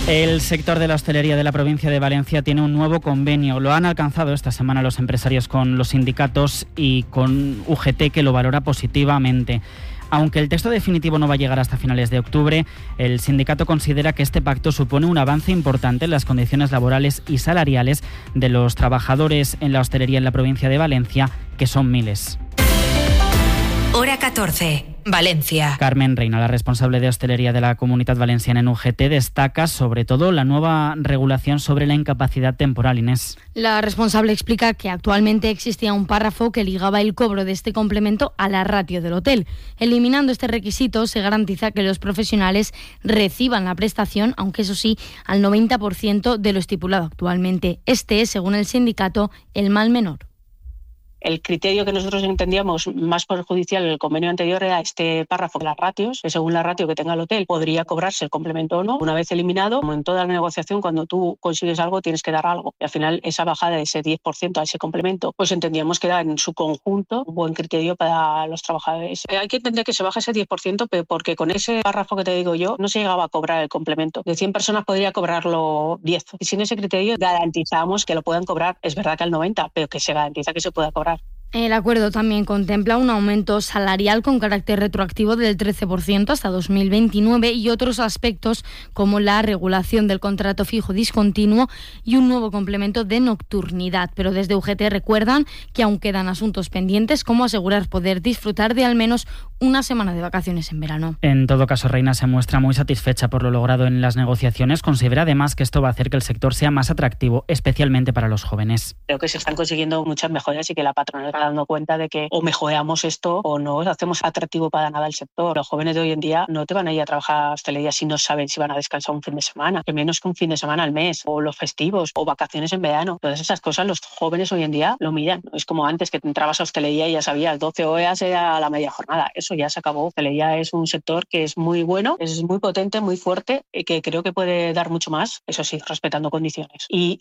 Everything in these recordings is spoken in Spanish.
El sector de la hostelería de la provincia de Valencia tiene un nuevo convenio. Lo han alcanzado esta semana los empresarios con los sindicatos y con UGT, que lo valora positivamente. Aunque el texto definitivo no va a llegar hasta finales de octubre, el sindicato considera que este pacto supone un avance importante en las condiciones laborales y salariales de los trabajadores en la hostelería en la provincia de Valencia, que son miles. Hora 14. Valencia. Carmen Reina, la responsable de hostelería de la Comunitat Valenciana en UGT, destaca sobre todo la nueva regulación sobre la incapacidad temporal. Inés. La responsable explica que actualmente existía un párrafo que ligaba el cobro de este complemento a la ratio del hotel. Eliminando este requisito, se garantiza que los profesionales reciban la prestación, aunque eso sí, al 90% de lo estipulado actualmente. Este es, según el sindicato, el mal menor. El criterio que nosotros entendíamos más perjudicial en el convenio anterior era este párrafo de las ratios, que según la ratio que tenga el hotel podría cobrarse el complemento o no. Una vez eliminado, como en toda la negociación, cuando tú consigues algo tienes que dar algo. Y al final esa bajada de ese 10% a ese complemento, pues entendíamos que era en su conjunto un buen criterio para los trabajadores. Hay que entender que se baja ese 10% porque con ese párrafo que te digo yo no se llegaba a cobrar el complemento. De 100 personas podría cobrarlo 10. Y sin ese criterio garantizamos que lo puedan cobrar. Es verdad que al 90, pero que se garantiza que se pueda cobrar. El acuerdo también contempla un aumento salarial con carácter retroactivo del 13% hasta 2029 y otros aspectos como la regulación del contrato fijo discontinuo y un nuevo complemento de nocturnidad. Pero desde UGT recuerdan que aún quedan asuntos pendientes, como asegurar poder disfrutar de al menos una semana de vacaciones en verano. En todo caso, Reina se muestra muy satisfecha por lo logrado en las negociaciones. Considera además que esto va a hacer que el sector sea más atractivo, especialmente para los jóvenes. Creo que se están consiguiendo muchas mejoras y que la patronal está dando cuenta de que o mejoramos esto o no hacemos atractivo para nada el sector. Los jóvenes de hoy en día no te van a ir a trabajar a hostelería si no saben si van a descansar un fin de semana, que menos que un fin de semana al mes, o los festivos, o vacaciones en verano. Todas esas cosas los jóvenes hoy en día lo miran. Es como antes, que te entrabas a hostelería y ya sabías, 12 horas era la media jornada. Eso ya se acabó. Hostelería es un sector que es muy bueno, es muy potente, muy fuerte, y que creo que puede dar mucho más, eso sí, respetando condiciones. Y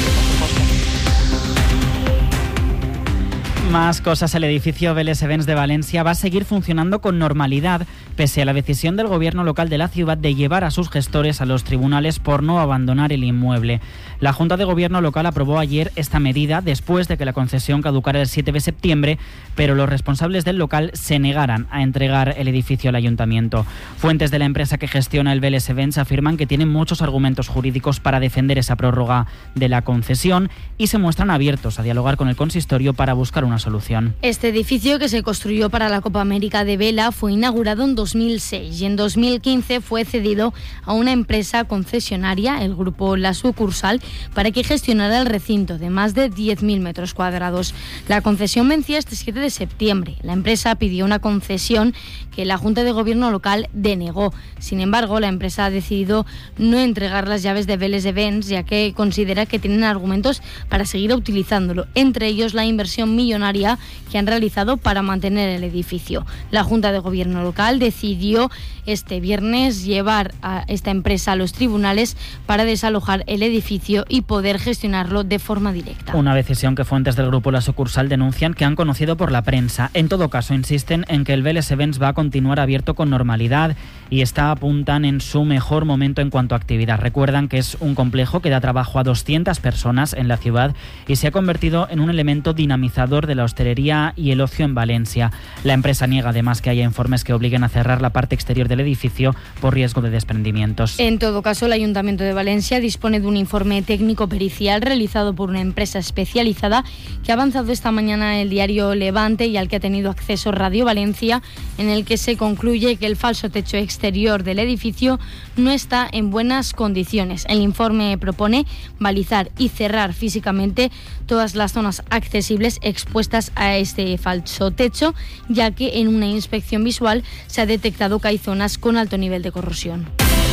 más cosas. El edificio Vélez Events de Valencia va a seguir funcionando con normalidad, pese a la decisión del gobierno local de la ciudad de llevar a sus gestores a los tribunales por no abandonar el inmueble. La Junta de Gobierno local aprobó ayer esta medida después de que la concesión caducara el 7 de septiembre, pero los responsables del local se negaran a entregar el edificio al ayuntamiento. Fuentes de la empresa que gestiona el Vélez Events afirman que tienen muchos argumentos jurídicos para defender esa prórroga de la concesión y se muestran abiertos a dialogar con el consistorio para buscar una solución. Este edificio, que se construyó para la Copa América de Vela, fue inaugurado en 2006 y en 2015 fue cedido a una empresa concesionaria, el grupo La Sucursal, para que gestionara el recinto de más de 10.000 metros cuadrados. La concesión vencía este 7 de septiembre. La empresa pidió una concesión que la Junta de Gobierno local denegó. Sin embargo, la empresa ha decidido no entregar las llaves de Vélez Events, ya que considera que tienen argumentos para seguir utilizándolo, entre ellos la inversión millonaria que han realizado para mantener el edificio. La Junta de Gobierno local decidió este viernes llevar a esta empresa a los tribunales para desalojar el edificio y poder gestionarlo de forma directa. Una decisión que fuentes del grupo La Sucursal denuncian que han conocido por la prensa. En todo caso, insisten en que el Vélez Events va a continuar abierto con normalidad y apuntan en su mejor momento en cuanto a actividad. Recuerdan que es un complejo que da trabajo a 200 personas en la ciudad y se ha convertido en un elemento dinamizador de la hostelería y el ocio en Valencia. La empresa niega además que haya informes que obliguen a cerrar la parte exterior del edificio por riesgo de desprendimientos. En todo caso, el Ayuntamiento de Valencia dispone de un informe técnico pericial realizado por una empresa especializada que ha avanzado esta mañana el diario Levante y al que ha tenido acceso Radio Valencia, en el que se concluye que el falso techo exterior del edificio no está en buenas condiciones. El informe propone balizar y cerrar físicamente todas las zonas accesibles expuestas a este falso techo, ya que en una inspección visual se ha detectado que hay zonas con alto nivel de corrosión.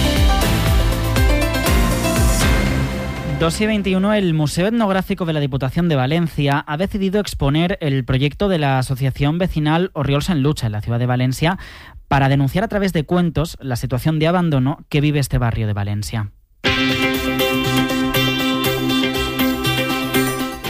2:21, el Museo Etnográfico de la Diputación de Valencia ha decidido exponer el proyecto de la Asociación Vecinal Orriols en Lucha en la ciudad de Valencia para denunciar a través de cuentos la situación de abandono que vive este barrio de Valencia.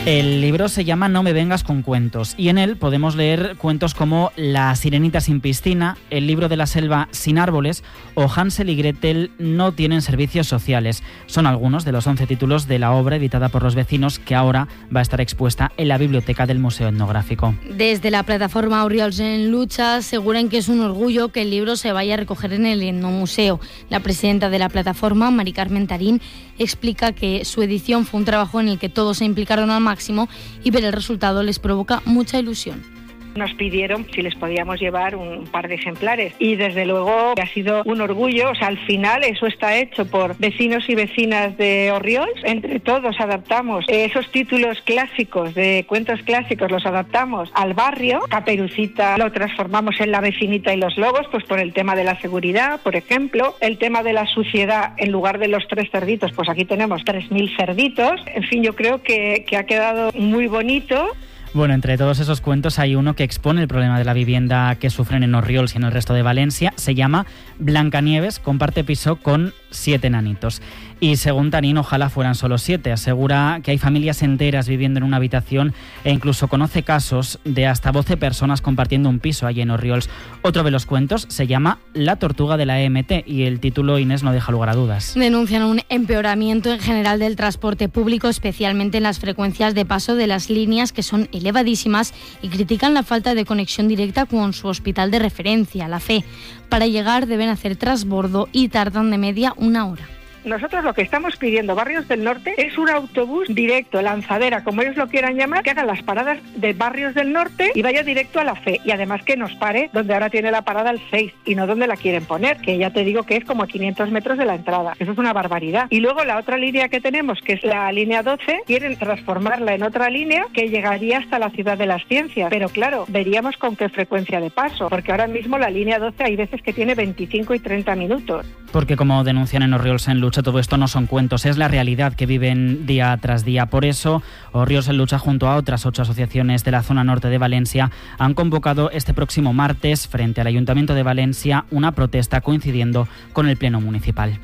El libro se llama No me vengas con cuentos y en él podemos leer cuentos como La sirenita sin piscina, El libro de la selva sin árboles o Hansel y Gretel no tienen servicios sociales. Son algunos de los 11 títulos de la obra editada por Los Vecinos que ahora va a estar expuesta en la biblioteca del Museo Etnográfico. Desde la plataforma Oriols en Lucha aseguran que es un orgullo que el libro se vaya a recoger en el Etnomuseo. La presidenta de la plataforma, Mari Carmen Tarín, explica que su edición fue un trabajo en el que todos se implicaron al máximo y ver el resultado les provoca mucha ilusión. Nos pidieron si les podíamos llevar un par de ejemplares y desde luego ha sido un orgullo. O sea, al final eso está hecho por vecinos y vecinas de Orriols. Entre todos adaptamos esos títulos clásicos de cuentos clásicos, los adaptamos al barrio. Caperucita lo transformamos en La vecinita y los lobos, pues por el tema de la seguridad, por ejemplo. El tema de la suciedad, en lugar de los 3 cerditos, pues aquí tenemos 3.000 cerditos. En fin, yo creo que ha quedado muy bonito. Bueno, entre todos esos cuentos hay uno que expone el problema de la vivienda que sufren en Orriols y en el resto de Valencia. Se llama Blancanieves, comparte piso con 7 enanitos. Y según Tarín, ojalá fueran solo 7. Asegura que hay familias enteras viviendo en una habitación e incluso conoce casos de hasta 12 personas compartiendo un piso allí en Orriols. Otro de los cuentos se llama La tortuga de la EMT y el título, Inés, no deja lugar a dudas. Denuncian un empeoramiento en general del transporte público, especialmente en las frecuencias de paso de las líneas que son elevadísimas y critican la falta de conexión directa con su hospital de referencia, la FE. Para llegar deben hacer transbordo y tardan de media 1 hora. Nosotros lo que estamos pidiendo, Barrios del Norte, es un autobús directo, lanzadera, como ellos lo quieran llamar, que haga las paradas de Barrios del Norte y vaya directo a la FE. Y además que nos pare donde ahora tiene la parada el 6 y no donde la quieren poner, que ya te digo que es como a 500 metros de la entrada. Eso es una barbaridad. Y luego la otra línea que tenemos, que es la línea 12, quieren transformarla en otra línea que llegaría hasta la Ciudad de las Ciencias. Pero claro, veríamos con qué frecuencia de paso, porque ahora mismo la línea 12 hay veces que tiene 25 y 30 minutos. Porque como denuncian en Orriols en Lucha, todo esto no son cuentos, es la realidad que viven día tras día. Por eso, Orriols en Lucha, junto a otras 8 asociaciones de la zona norte de Valencia, han convocado este próximo martes, frente al Ayuntamiento de Valencia, una protesta coincidiendo con el Pleno Municipal.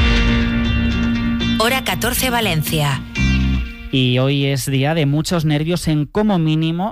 Hora 14 Valencia. Y hoy es día de muchos nervios en como mínimo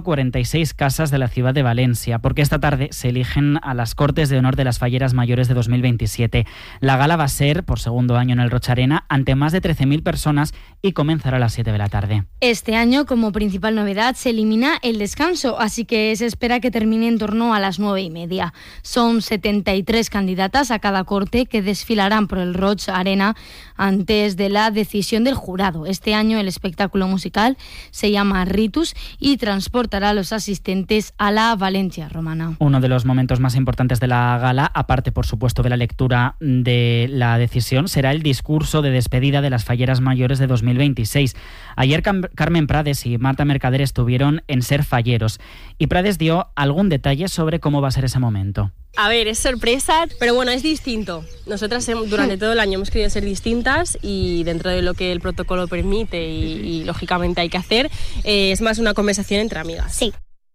146 casas de la ciudad de Valencia, porque esta tarde se eligen a las Cortes de Honor de las Falleras Mayores de 2027. La gala va a ser, por segundo año en el Rocha Arena, ante más de 13.000 personas y comenzará a las 7 de la tarde. Este año, como principal novedad, se elimina el descanso, así que se espera que termine en torno a las 9:30. Son 73 candidatas a cada corte que desfilarán por el Rocha Arena antes de la decisión del jurado. Este año el espectáculo musical se llama Ritus y transportará a los asistentes a la Valencia romana. Uno de los momentos más importantes de la gala, aparte por supuesto de la lectura de la decisión, será el discurso de despedida de las Falleras Mayores de 2026. Ayer Carmen Prades y Marta Mercader estuvieron en Ser Falleros y Prades dio algún detalle sobre cómo va a ser ese momento. A ver, es sorpresa, pero bueno, es distinto. Nosotras durante todo el año hemos querido ser distintas y dentro de lo que el protocolo permite y lógicamente hay que hacer, es más una conversación entre amigas. Sí.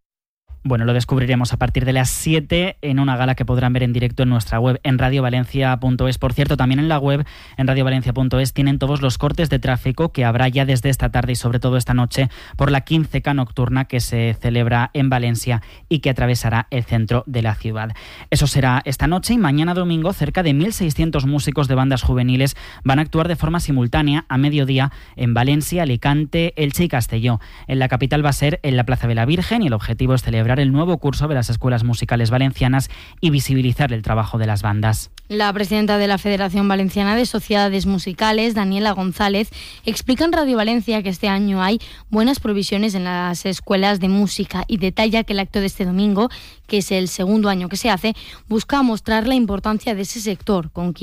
Bueno, lo descubriremos a partir de las 7 en una gala que podrán ver en directo en nuestra web, en radiovalencia.es. Por cierto, también en la web, en radiovalencia.es, tienen todos los cortes de tráfico que habrá ya desde esta tarde y sobre todo esta noche por la 15K nocturna que se celebra en Valencia y que atravesará el centro de la ciudad. Eso será esta noche y mañana domingo cerca de 1.600 músicos de bandas juveniles van a actuar de forma simultánea a mediodía en Valencia, Alicante, Elche y Castelló. En la capital va a ser en la Plaza de la Virgen y el objetivo es celebrar el nuevo curso de las escuelas musicales valencianas y visibilizar el trabajo de las bandas. La presidenta de la Federación Valenciana de Sociedades Musicales, Daniela González, explica en Radio Valencia que este año hay buenas provisiones en las escuelas de música y detalla que el acto de este domingo, que es el segundo año que se hace, busca mostrar la importancia de ese sector, con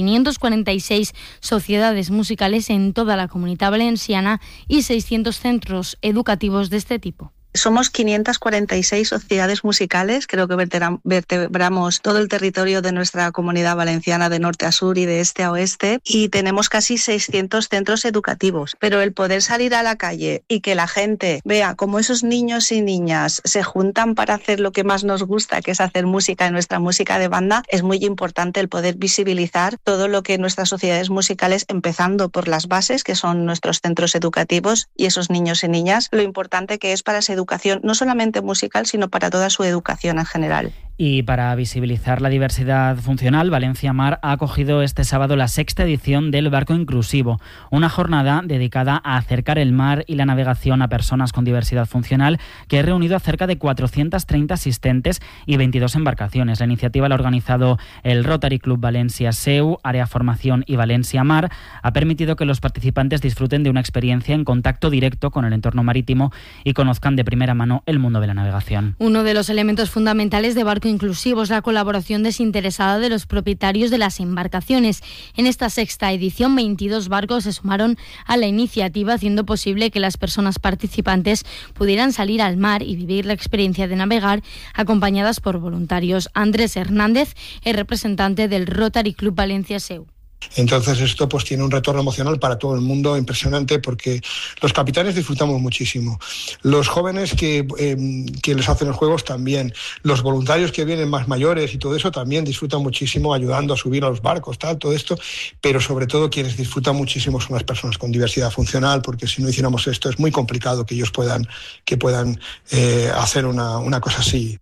546 sociedades musicales en toda la Comunidad Valenciana y 600 centros educativos de este tipo. Somos 546 sociedades musicales, creo que vertebramos todo el territorio de nuestra comunidad valenciana de norte a sur y de este a oeste, y tenemos casi 600 centros educativos. Pero el poder salir a la calle y que la gente vea cómo esos niños y niñas se juntan para hacer lo que más nos gusta, que es hacer música, en nuestra música de banda, es muy importante el poder visibilizar todo lo que nuestras sociedades musicales, empezando por las bases, que son nuestros centros educativos y esos niños y niñas, lo importante que es para esa educación, no solamente musical, sino para toda su educación en general. Y para visibilizar la diversidad funcional, Valencia Mar ha acogido este sábado la 6ª edición del Barco Inclusivo, una jornada dedicada a acercar el mar y la navegación a personas con diversidad funcional, que ha reunido a cerca de 430 asistentes y 22 embarcaciones. La iniciativa la ha organizado el Rotary Club Valencia Seu, Área Formación y Valencia Mar. Ha permitido que los participantes disfruten de una experiencia en contacto directo con el entorno marítimo y conozcan de primera mano el mundo de la navegación. Uno de los elementos fundamentales de Barco Inclusivo es la colaboración desinteresada de los propietarios de las embarcaciones. En esta 6ª edición, 22 barcos se sumaron a la iniciativa, haciendo posible que las personas participantes pudieran salir al mar y vivir la experiencia de navegar acompañadas por voluntarios. Andrés Hernández es representante del Rotary Club Valencia Seu. Entonces esto pues tiene un retorno emocional para todo el mundo impresionante, porque los capitanes disfrutamos muchísimo, los jóvenes que les hacen los juegos también, los voluntarios que vienen más mayores y todo eso también disfrutan muchísimo ayudando a subir a los barcos, todo esto, pero sobre todo quienes disfrutan muchísimo son las personas con diversidad funcional, porque si no hiciéramos esto es muy complicado que ellos puedan hacer una cosa así.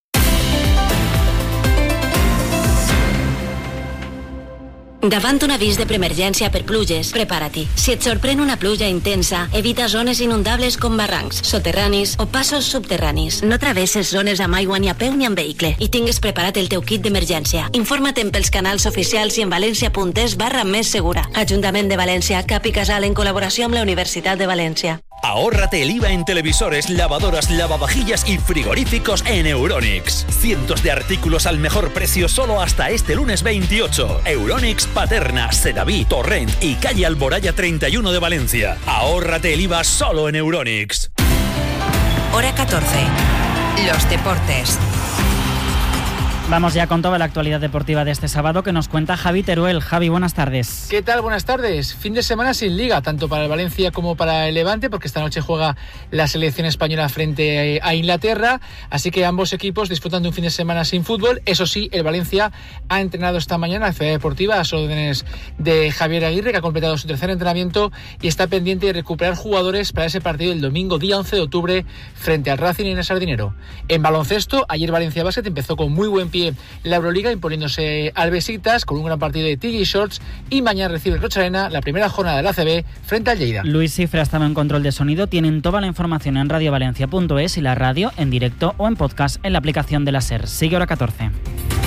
Davant un avís de preemergència per pluges, prepara-t'hi. Si et sorprèn una pluja intensa, evita zones inundables com barrancs, soterranis o passos subterranis. No travesses zones amb aigua ni a peu ni amb vehicle i tingues preparat el teu kit d'emergència. Informa't pels canals oficials i en valencia.es/més segura. Ajuntament de València, Cap i Casal en col·laboració amb la Universitat de València. Ahórrate el IVA en televisores, lavadoras, lavavajillas y frigoríficos en Euronics. Cientos de artículos al mejor precio solo hasta este lunes 28. Euronics Paterna, Sedaví, Torrent y calle Alboraya 31 de Valencia. Ahórrate el IVA solo en Euronics. Hora 14. Los deportes. Vamos ya con toda la actualidad deportiva de este sábado que nos cuenta Javi Teruel. Javi, buenas tardes. ¿Qué tal? Buenas tardes. Fin de semana sin liga, tanto para el Valencia como para el Levante, porque esta noche juega la selección española frente a Inglaterra, así que ambos equipos disfrutan de un fin de semana sin fútbol. Eso sí, el Valencia ha entrenado esta mañana en la Ciudad Deportiva a las órdenes de Javier Aguirre, que ha completado su tercer entrenamiento y está pendiente de recuperar jugadores para ese partido el domingo día 11 de octubre frente al Racing en el Sardinero. En baloncesto, ayer Valencia Basket empezó con muy buen pie la Euroliga, imponiéndose al Besiktas con un gran partido de Tiggy Shorts, y mañana recibe el Rocha Arena la primera jornada del ACB frente al Lleida. Luis Cifra estaba en control de sonido. Tienen toda la información en radiovalencia.es y la radio en directo o en podcast en la aplicación de la SER. Sigue Hora 14.